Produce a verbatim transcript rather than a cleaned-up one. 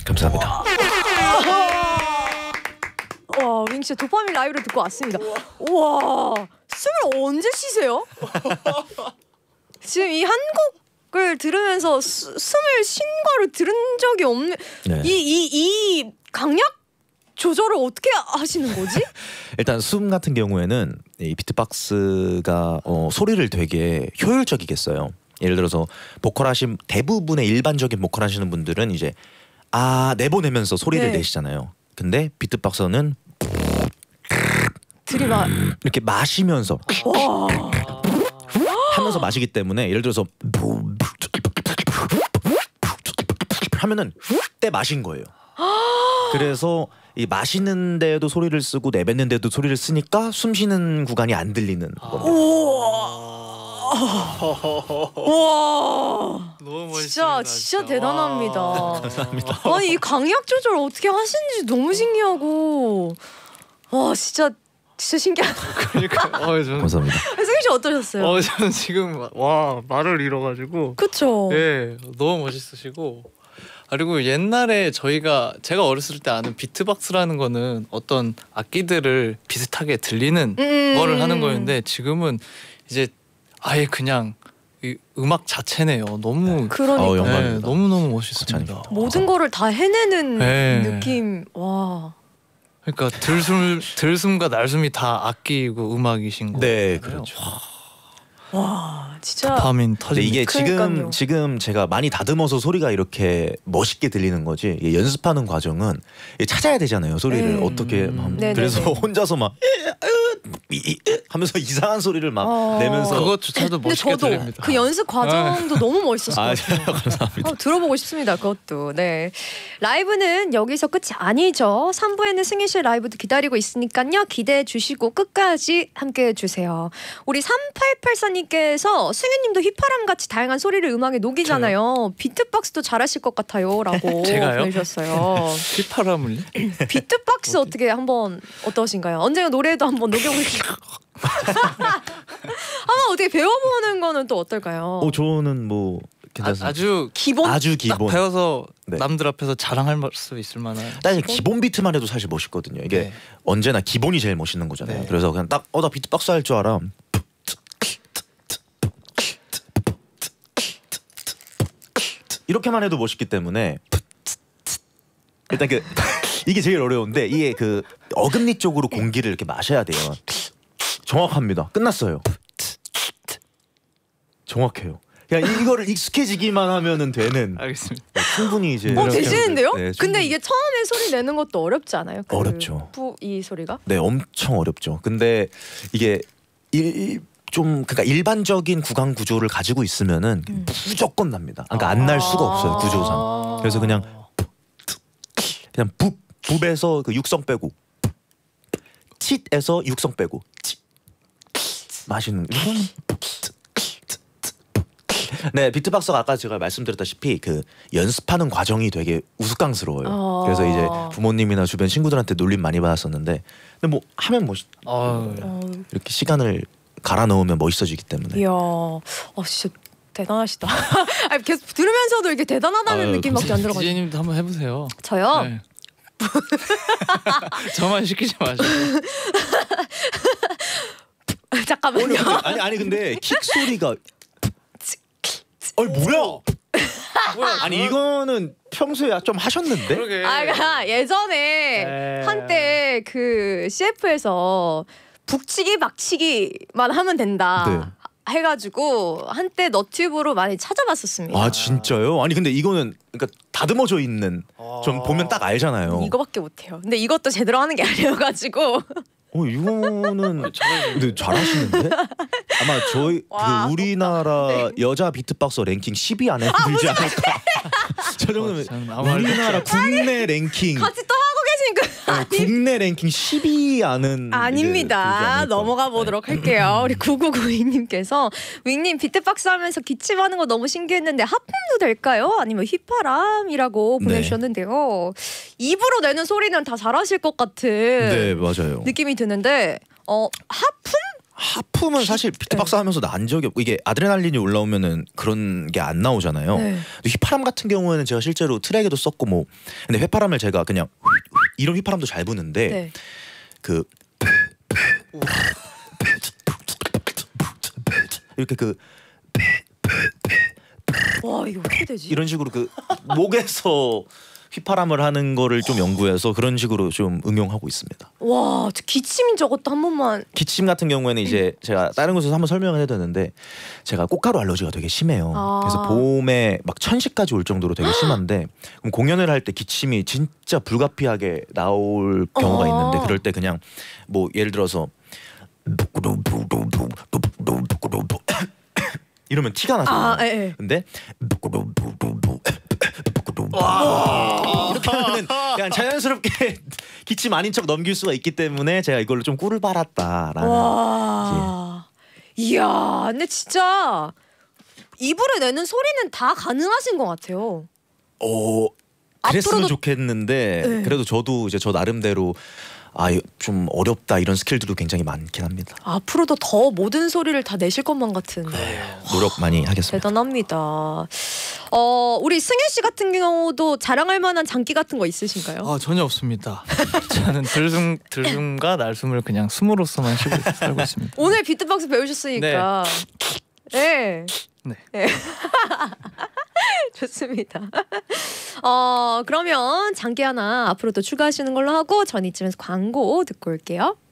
감사합니다. 와, 윙 씨 도파민 라이브를 듣고 왔습니다. 우와, 숨을 언제 쉬세요? 지금 이 한 곡을 들으면서 수, 숨을 쉰 거를 들은 적이 없는. 네. 이 이 이 강약 조절을 어떻게 하시는 거지? 일단 숨 같은 경우에는 이 비트박스가 어, 소리를 되게 효율적이겠어요. 예를 들어서 보컬 하신 대부분의 일반적인 보컬 하시는 분들은 이제 아 내보내면서 소리를 네. 내시잖아요. 근데 비트박서는 들이마 이렇게 마시면서 와. 하면서 마시기 때문에 예를 들어서 하면은 때 마신 거예요. 그래서 이 마시는데도 소리를 쓰고 내뱉는데도 소리를 쓰니까 숨 쉬는 구간이 안 들리는 겁니다. 우와. 너무 진짜 멋있습니다. 진짜 대단합니다. 와. 감사합니다. 아니 이 강약 조절 어떻게 하시는지 너무 신기하고 와 진짜 진짜 신기하다. 그러니까 어 저는 감사합니다. 승희 씨 어떠셨어요? 어 저는 지금 와 말을 잃어가지고 그쵸? 예 너무 멋있으시고 그리고 옛날에 저희가 제가 어렸을 때 아는 비트박스라는 거는 어떤 악기들을 비슷하게 들리는 음. 거를 하는 거였는데 지금은 이제 아예 그냥 이 음악 자체네요. 너무 그러니까 어, 네, 영광입니다. 너무 너무 멋있습니다. 거창입니다. 모든 거를 다 해내는 네. 느낌. 와. 그러니까 들숨 들숨과 날숨이 다 악기고 음악이신 거예요. 네, 그렇죠. 와 진짜 도파민 근데 터집니다. 이게 그러니까요. 지금 지금 제가 많이 다듬어서 소리가 이렇게 멋있게 들리는 거지. 이게 연습하는 과정은 이게 찾아야 되잖아요. 소리를 네. 어떻게 음. 하면. 네네네. 그래서 혼자서 막 하면서 이상한 소리를 막 어. 내면서 그것조차도 근데 멋있게 저도 들립니다. 그 연습 과정도 너무 멋있었어요. 아, 감사합니다. 한번 들어보고 싶습니다. 그것도. 네. 라이브는 여기서 끝이 아니죠. 삼 부에는 승희 씨 라이브도 기다리고 있으니까요. 기대해 주시고 끝까지 함께 해 주세요. 우리 삼팔팔사님께서 승희님도 휘파람 같이 다양한 소리를 음악에 녹이잖아요. 비트박스도 잘하실 것 같아요라고 제가요? 보내주셨어요. 휘파람을 비트박스 어떻게 한번 어떠신가요? 언젠가 노래도 한번 녹여보시죠. 한번 어떻게 배워보는 거는 또 어떨까요? 어 저는 뭐 아, 괜찮습니다. 아주 기본? 아주 딱 기본. 배워서 네. 남들 앞에서 자랑할 수 있을 만한. 사실 기본 비트만 해도 사실 멋있거든요. 이게 네. 언제나 기본이 제일 멋있는 거잖아요. 네. 그래서 그냥 딱 어 나 비트박스 할 줄 알아. 이렇게만 해도 멋있기 때문에 일단 그 이게 제일 어려운데 이게 그 어금니 쪽으로 공기를 이렇게 마셔야 돼요. 정확합니다. 끝났어요. 정확해요. 그냥 이거를 익숙해지기만 하면은 되는 알겠습니다. 충분히 이제 어 되시는데요? 네, 근데 충분히. 이게 처음에 소리 내는 것도 어렵지 않아요? 그 어렵죠. 부, 이 소리가? 네, 엄청 어렵죠. 근데 이게 일, 좀 그러니까 일반적인 구강 구조를 가지고 있으면은 음. 무조건 납니다. 그러니까 안 날 수가 없어요 구조상. 그래서 그냥 그냥 붓 붓에서 그 육성 빼고 칫에서 육성 빼고 칫 마시는 이거는 네 비트박스가 아까 제가 말씀드렸다시피 그 연습하는 과정이 되게 우스꽝스러워요. 어. 그래서 이제 부모님이나 주변 친구들한테 놀림 많이 받았었는데 근데 뭐 하면 멋 어, 어, 이렇게 시간을 갈아 넣으면 멋있어지기 때문에. 이야, 어 진짜 대단하시다. 아니, 계속 들으면서도 이렇게 대단하다는 아유, 느낌밖에 안 들어가지고. 디제이님도 한번 해보세요. 저요? 네. 저만 시키지 마시고. 잠깐만요. 아니 아니 근데 킥 소리가 어이 뭐야? 뭐야? 아니 이거는 평소에 좀 하셨는데? 그러게. 아, 그러니까 예전에 네. 한때 그 씨에프에서 북치기 박치기만 하면 된다 해가지고 한때 너튜브로 많이 찾아봤었습니다. 아 진짜요? 아니 근데 이거는 그러니까 다듬어져 있는 좀 보면 딱 알잖아요. 이거밖에 못해요. 근데 이것도 제대로 하는 게 아니어가지고 어 이거는 근데 잘하시는데? 아마 저희 와, 그 우리나라 네. 여자 비트박서 랭킹 십 위 안에 들지 않을까? 저 정도면 참, 아무 말도 우리나라 국내 랭킹 같이 또 하고 계신 거 네, 국내 랭킹 십 위 안은 아닙니다. 넘어가 보도록 할게요. 우리 구구구이님께서 윙님 비트박스 하면서 기침하는 거 너무 신기했는데 하품도 될까요? 아니면 휘파람이라고 네. 보내주셨는데요. 입으로 내는 소리는 다 잘하실 것 같은 네 맞아요. 느낌이 드는데 어 하품? 하품은 사실 비트박스 하면서 난 적이 없고 이게 아드레날린이 올라오면은 그런 게 안 나오잖아요. 네. 근데 휘파람 같은 경우에는 제가 실제로 트랙에도 썼고 뭐 근데 휘파람을 제가 그냥 이런 휘파람도 잘 부는데 네. 그 이렇게 그 와 이게 어떻게 되지? 이런 식으로 그 목에서 휘파람을 하는 거를 좀 연구해서 그런 식으로 좀 응용하고 있습니다. 와, 저 기침인 저것도 한 번만. 기침 같은 경우에는 이제 제가 다른 곳에서 한번 설명을 해야 되는데 제가 꽃가루 알러지가 되게 심해요. 아. 그래서 봄에 막 천식까지 올 정도로 되게 심한데 그럼 공연을 할 때 기침이 진짜 불가피하게 나올 경우가 아. 있는데 그럴 때 그냥 뭐 예를 들어서 이러면 티가 나잖아요. 아, 예, 예. 근데 이렇게 하면은 그냥 자연스럽게 기침 아닌 척 넘길 수가 있기 때문에 제가 이걸로 좀 꿀을 빨았다라는. 와. 이야, 근데 진짜 입으로 내는 소리는 다 가능하신 것 같아요. 어 그랬으면 앞으로도- 좋겠는데 네. 그래도 저도 이제 저 나름대로 아 좀 어렵다 이런 스킬들도 굉장히 많긴 합니다. 앞으로도 더 모든 소리를 다 내실 것만 같은. 노력 많이 하겠습니다. 대단합니다. 어, 우리 승혜 씨 같은 경우도 자랑할 만한 장기 같은 거 있으신가요? 아 전혀 없습니다. 저는 들숨 들숨과 날숨을 그냥 숨으로써만 쉬고 살고 있습니다. 오늘 비트박스 배우셨으니까. 네. 네. 네. 좋습니다. 어, 그러면 장기 하나 앞으로 또 추가하시는 걸로 하고 전 이쯤에서 광고 듣고 올게요.